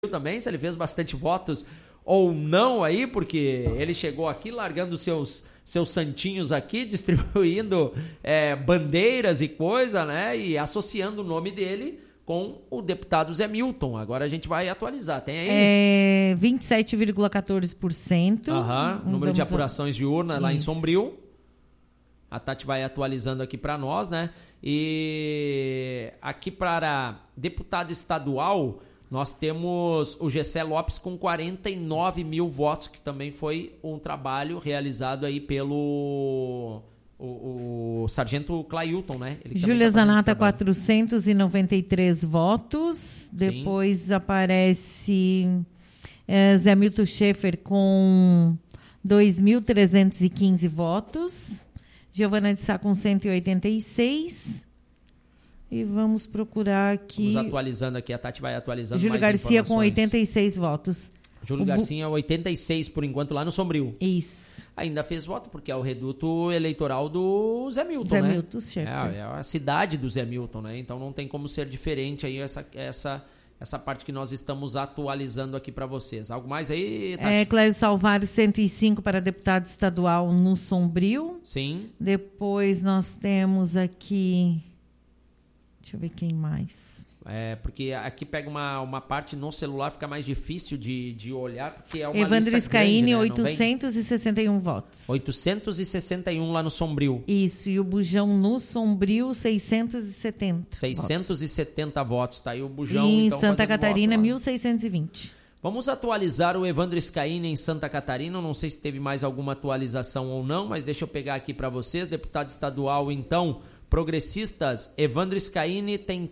também, se ele fez bastante votos ou não aí, porque ele chegou aqui largando seus santinhos aqui, distribuindo bandeiras e coisa, né? E associando o nome dele com o deputado Zé Milton. Agora a gente vai atualizar. Tem aí? 27,14%. Número de apurações de urna lá em Sombrio. A Tati vai atualizando aqui para nós, né? E aqui para deputado estadual, nós temos o Gessé Lopes com 49 mil votos, que também foi um trabalho realizado aí pelo o sargento Clailton, né? Júlia Zanata, 493 votos. Depois aparece Zé Milton Schaefer com 2.315 votos. Giovana de Sá com 186. E vamos procurar aqui. Vamos atualizando aqui, a Tati vai atualizando. Júlio mais Garcia com 86 votos. Júlio Garcia, 86 por enquanto lá no Sombrio. Isso. Ainda fez voto, porque é o reduto eleitoral do Zé Milton, Zé né? Milton Schaefer. É a cidade do Zé Milton, né? Então não tem como ser diferente aí essa parte que nós estamos atualizando aqui para vocês. Algo mais aí, Tati? Clério Salvário, 105 para deputado estadual no Sombrio. Sim. Depois nós temos aqui... Deixa eu ver quem mais. Porque aqui pega uma parte no celular, fica mais difícil de olhar, porque é uma Evandro lista Scaini, grande, né? 861 votos. 861 lá no Sombrio. Isso, e o Bujão no Sombrio, 670 670 votos. Tá aí o Bujão, e então, em Santa Catarina, voto, 1.620. Vamos atualizar o Evandro Scaini em Santa Catarina. Não sei se teve mais alguma atualização ou não, mas deixa eu pegar aqui para vocês. Deputado estadual, então... Progressistas, Evandro Scaini tem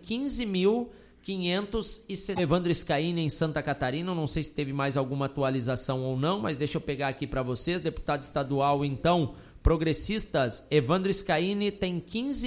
15.560. Evandro Scaini em Santa Catarina, não sei se teve mais alguma atualização ou não, mas deixa eu pegar aqui para vocês. Deputado estadual, então, Progressistas, Evandro Scaini tem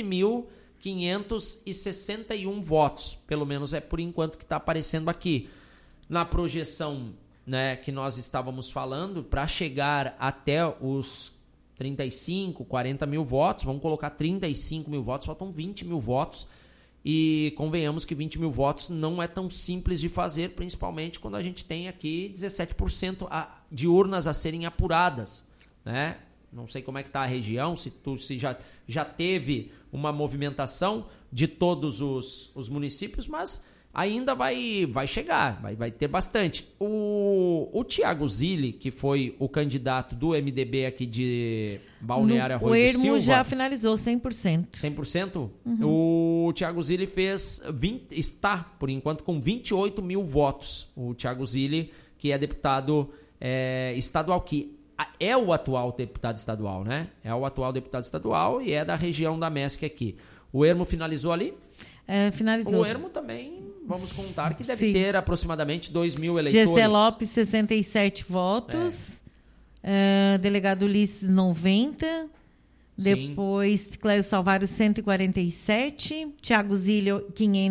15.561 votos. Pelo menos é por enquanto que está aparecendo aqui. Na projeção, né, que nós estávamos falando, para chegar até os 35, 40 mil votos, vamos colocar 35 mil votos, faltam 20 mil votos, e convenhamos que 20 mil votos não é tão simples de fazer, principalmente quando a gente tem aqui 17% de urnas a serem apuradas, né? Não sei como é que está a região, se já teve uma movimentação de todos os municípios, mas ainda vai chegar, vai ter bastante. O Thiago Zilli, que foi o candidato do MDB aqui de Balneário Arroio do Silva... O Ermo já finalizou 100%. 100%? Uhum. O Thiago Zilli está, por enquanto, com 28 mil votos. O Thiago Zilli, que é deputado estadual, que é o atual deputado estadual, né? É o atual deputado estadual e é da região da MESC aqui. O Ermo finalizou ali? Finalizou. O Ermo também... Vamos contar que deve ter aproximadamente 2 mil eleitores. Gessé Lopes, 67 votos. Delegado Ulisses, 90. Depois, Clério Salvário, 147. Thiago Zilli,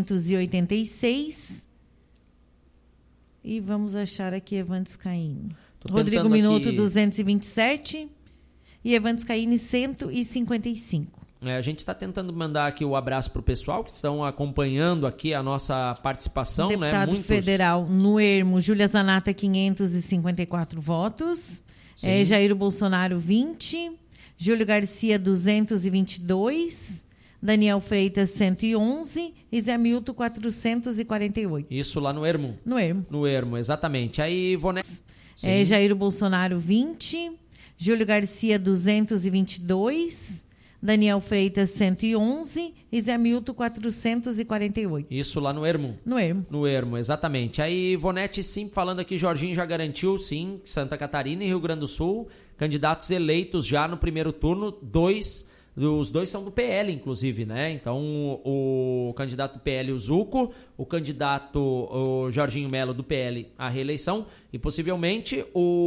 586. E vamos achar aqui Evandro Scaini. Rodrigo Minuto, aqui... 227. E Evandro Scaini, 155. A gente está tentando mandar aqui o abraço para o pessoal que estão acompanhando aqui a nossa participação. Deputado federal no Ermo, Júlia Zanata, 554 votos. Jair Bolsonaro, 20. Júlio Garcia, 222. Daniel Freitas, 111. E Zé Milton, 448. Isso lá no Ermo? No Ermo. No Ermo, exatamente. Aí, Jair Bolsonaro, 20. Júlio Garcia, 222. Daniel Freitas, 111. E Zé Milton, 448. Isso lá no Ermo? No Ermo. No Ermo, exatamente. Aí, Ivonete, sim, falando aqui, Jorginho já garantiu, sim, Santa Catarina e Rio Grande do Sul, candidatos eleitos já no primeiro turno, os dois são do PL, inclusive, né? Então, o candidato do PL, o Zuco, o candidato o Jorginho Melo do PL, a reeleição, e possivelmente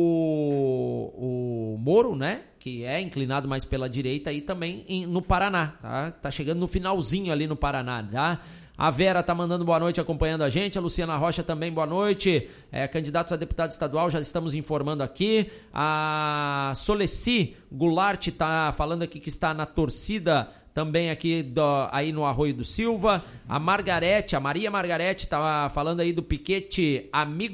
o Moro, né? Que é inclinado mais pela direita, e também no Paraná, tá? Tá chegando no finalzinho ali no Paraná, tá? A Vera tá mandando boa noite, acompanhando a gente. A Luciana Rocha também, boa noite. Candidatos a deputado estadual, já estamos informando aqui. A Soleci Goulart tá falando aqui que está na torcida também aqui aí no Arroio do Silva. A Maria Margarete tá falando aí do piquete amigo